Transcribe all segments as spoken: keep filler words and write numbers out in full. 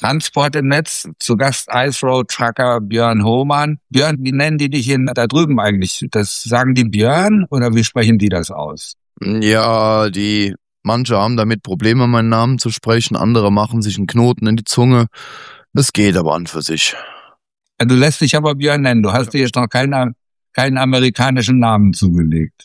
Transport im Netz, zu Gast Ice Road Trucker Björn Hohmann. Björn, wie nennen die dich in, da drüben eigentlich? Das sagen die Björn oder wie sprechen die das aus? Ja, die manche haben damit Probleme, meinen Namen zu sprechen, andere machen sich einen Knoten in die Zunge. Das geht aber an für sich. Ja, du lässt dich aber Björn nennen, du hast ja. dir jetzt noch keinen, keinen amerikanischen Namen zugelegt.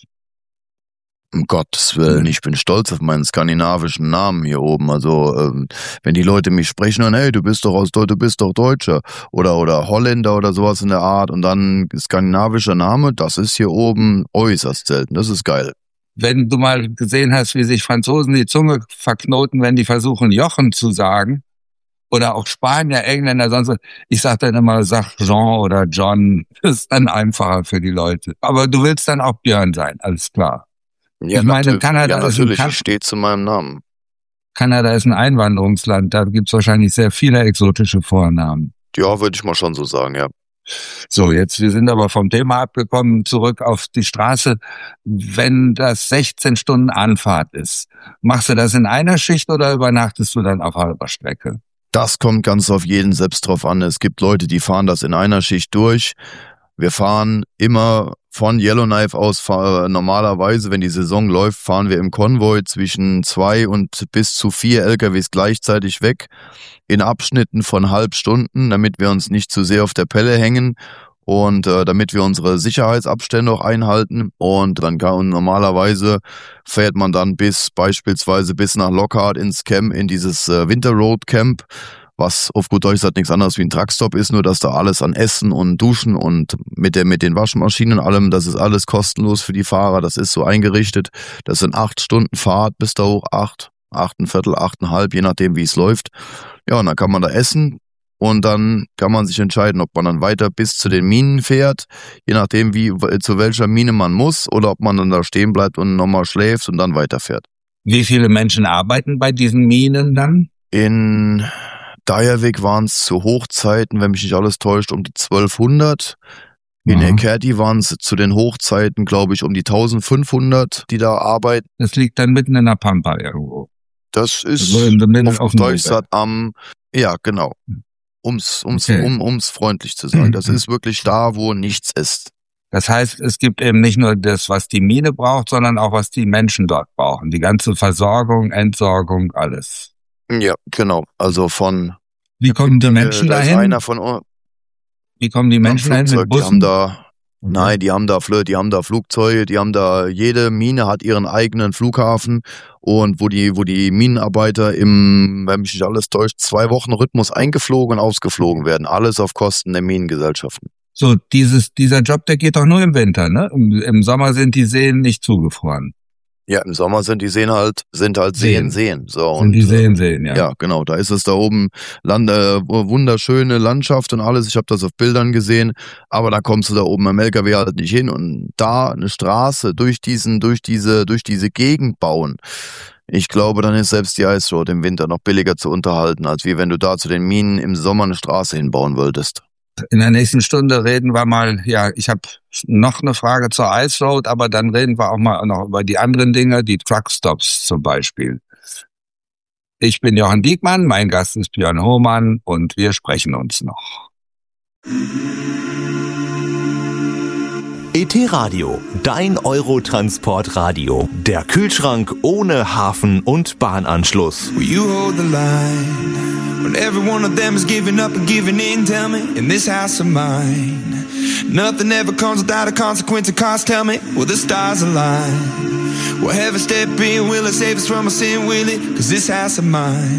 Um Gottes Willen, ich bin stolz auf meinen skandinavischen Namen hier oben. Also ähm, wenn die Leute mich sprechen, dann hey, du bist doch aus Deutschland, du bist doch Deutscher oder oder Holländer oder sowas in der Art und dann skandinavischer Name, das ist hier oben äußerst selten. Das ist geil. Wenn du mal gesehen hast, wie sich Franzosen die Zunge verknoten, wenn die versuchen Jochen zu sagen oder auch Spanier, Engländer, sonst was, ich sag dann immer, sag Jean oder John, das ist dann einfacher für die Leute. Aber du willst dann auch Björn sein, alles klar. Ja, ich meine, Kanada ja, ist natürlich, ein, steht zu meinem Namen. Kanada ist ein Einwanderungsland, da gibt's wahrscheinlich sehr viele exotische Vornamen. Ja, würde ich mal schon so sagen, ja. So, jetzt, wir sind aber vom Thema abgekommen, zurück auf die Straße. Wenn das sechzehn Stunden Anfahrt ist, machst du das in einer Schicht oder übernachtest du dann auf halber Strecke? Das kommt ganz auf jeden selbst drauf an. Es gibt Leute, die fahren das in einer Schicht durch. Wir fahren immer von Yellowknife aus, fahr, normalerweise, wenn die Saison läuft, fahren wir im Konvoi zwischen zwei und bis zu vier L K Ws gleichzeitig weg, in Abschnitten von halb Stunden, damit wir uns nicht zu sehr auf der Pelle hängen und äh, damit wir unsere Sicherheitsabstände auch einhalten. Und dann kann und normalerweise fährt man dann bis beispielsweise bis nach Lockhart ins Camp, in dieses äh, Winter Road Camp, was auf gut Deutsch sagt nichts anderes wie ein Truckstop ist, nur dass da alles an Essen und Duschen und mit der mit den Waschmaschinen und allem, das ist alles kostenlos für die Fahrer, das ist so eingerichtet. Das sind acht Stunden Fahrt bis da hoch, acht, acht, ein Viertel, achteinhalb, je nachdem wie es läuft. Ja, und dann kann man da essen und dann kann man sich entscheiden, ob man dann weiter bis zu den Minen fährt, je nachdem wie zu welcher Mine man muss oder ob man dann da stehen bleibt und nochmal schläft und dann weiterfährt. Wie viele Menschen arbeiten bei diesen Minen dann? In Dyerwick waren es zu Hochzeiten, wenn mich nicht alles täuscht, um die zwölfhundert. In Mhm. Ekati waren es zu den Hochzeiten, glaube ich, um die eintausendfünfhundert, die da arbeiten. Das liegt dann mitten in der Pampa irgendwo. Das ist Also in the middle auf of Deutsch nowhere. sagt am, ja genau, um's, um's, Okay. um, um's freundlich zu sagen. Das Mhm. ist wirklich da, wo nichts ist. Das heißt, es gibt eben nicht nur das, was die Mine braucht, sondern auch, was die Menschen dort brauchen. Die ganze Versorgung, Entsorgung, alles. Ja, genau. Also von Wie kommen die Menschen äh, da ist dahin? einer von uns Wie kommen die am Menschen dahin? Mit Flugzeug, die haben Bussen? da Nein, die haben da Flö, die haben da Flugzeuge, die haben da, jede Mine hat ihren eigenen Flughafen und wo die, wo die Minenarbeiter im, wenn mich nicht alles täuscht, zwei Wochen Rhythmus eingeflogen und ausgeflogen werden. Alles auf Kosten der Minengesellschaften. So, dieses, dieser Job, der geht doch nur im Winter, ne? Im, im Sommer sind die Seen nicht zugefroren. Ja, im Sommer sind die Seen halt, sind halt Seen, Seen. So, Sind und, die Seen, Seen, ja. Ja, genau. Da ist es da oben Land, äh, wunderschöne Landschaft und alles. Ich habe das auf Bildern gesehen, aber da kommst du da oben am L K W halt nicht hin und da eine Straße durch diesen, durch diese, durch diese Gegend bauen. Ich glaube, dann ist selbst die Ice Road im Winter noch billiger zu unterhalten, als wie wenn du da zu den Minen im Sommer eine Straße hinbauen wolltest. In der nächsten Stunde reden wir mal, ja, ich habe noch eine Frage zur Ice Road, aber dann reden wir auch mal noch über die anderen Dinge, die Truckstops zum Beispiel. Ich bin Jochen Diekmann, mein Gast ist Björn Hohmann und wir sprechen uns noch. E T Radio, dein Eurotransport-Radio. Der Kühlschrank ohne Hafen- und Bahnanschluss. Will you hold the line when every one of them is giving up and giving in? Tell me, in this house of mine, nothing ever comes without a consequence of cost. Tell me, will the stars align? Will heaven step in? Will it save us from our sin? Will it? 'Cause this house of mine